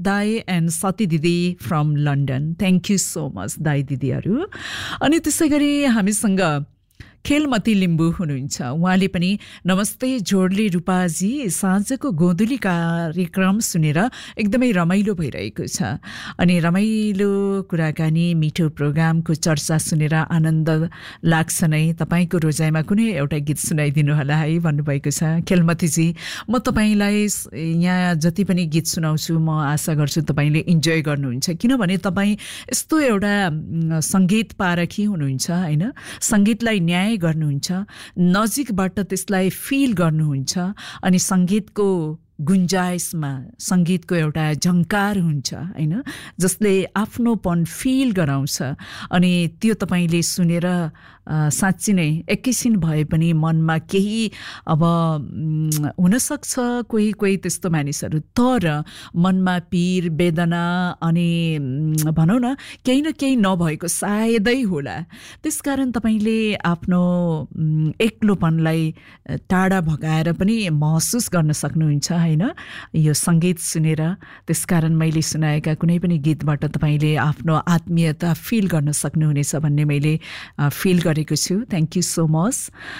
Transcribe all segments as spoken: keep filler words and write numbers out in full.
दाई एन्ड सती दिदी from London. Thank you so much दाई दिदीहरू। अनि त्यसै गरी हामीसँग खेलमती लिम्बू हुनुहुन्छ, उहाँले पनि नमस्ते जोडली रूपाजी, साँझको गोधुली कार्यक्रम सुनेर एकदमै रमाइलो भइरहेको छ। अनि रमाइलो कुराकानी मिठो प्रोग्रामको चर्चा सुनेर आनन्द लाग्छ नै। तपाईँको रोजाइमा कुनै एउटा गीत सुनाइदिनु होला है भन्नुभएको छ खेलमतीजी। म तपाईँलाई यहाँ जति पनि गीत सुनाउँछु म आशा गर्छु तपाईँले इन्जोय गर्नुहुन्छ, किनभने तपाईँ यस्तो एउटा सङ्गीत पारखी हुनुहुन्छ होइन। सङ्गीतलाई न्याय गर्नुहुन्छ, नजिकबाट त्यसलाई फिल गर्नुहुन्छ, अनि सङ्गीतको गुन्जाइसमा सङ्गीतको एउटा झङ्कार हुन्छ होइन, जसले आफ्नोपन फिल गराउँछ। अनि त्यो तपाईँले सुनेर साँच्ची नै एकैछिन भए पनि मनमा केही अब हुनसक्छ कोही कोही त्यस्तो मानिसहरू, तर मनमा पीर वेदना अनि भनौँ न केही न केही नभएको सायदै होला। त्यसकारण तपाईँले आफ्नो एक्लोपनलाई टाढा भगाएर पनि महसुस गर्न सक्नुहुन्छ होइन यो सङ्गीत सुनेर। त्यसकारण मैले सुनाएका कुनै पनि गीतबाट तपाईँले आफ्नो आत्मीयता फिल गर्न सक्नुहुनेछ भन्ने मैले फिल गरेको छु। Thank you so much.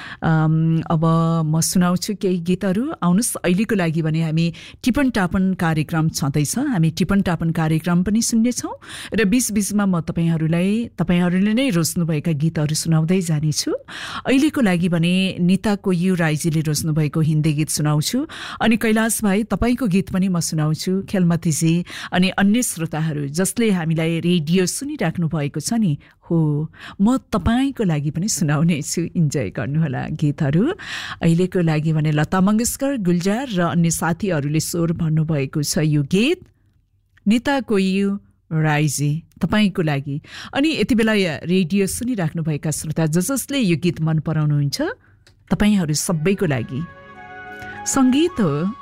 अब म सुनाउँछु केही गीतहरू। आउनुहोस् अहिलेको लागि भने हामी टिपन टापन कार्यक्रम छँदैछ, हामी टिपन टापन कार्यक्रम पनि सुन्नेछौँ र बिचबिचमा म तपाईँहरूलाई तपाईँहरूले नै रोज्नुभएका गीतहरू सुनाउँदै जानेछु। अहिलेको लागि भने निता कोयु राईजीले रोज्नुभएको हिन्दी गीत सुनाउँछु, अनि कैलाश भाइ तपाईँको गीत पनि म सुनाउँछु। खेलमतीजी अनि अन्य श्रोताहरू जसले हामीलाई रेडियो सुनिराख्नु भएको छ नि, हो म तपाईँको लागि पनि सुनाउने छु, इन्जोय गर्नुहोला गीतहरू। अहिलेको लागि भने लता मङ्गेशकर, गुलजार र अन्य साथीहरूले स्वर भन्नुभएको छ यो गीत निता कोयु राईजी तपाईँको लागि। अनि यति बेला रेडियो सुनिराख्नुभएका श्रोता जस जसले यो गीत मन पराउनुहुन्छ तपाईँहरू सबैको लागि। सङ्गीत हो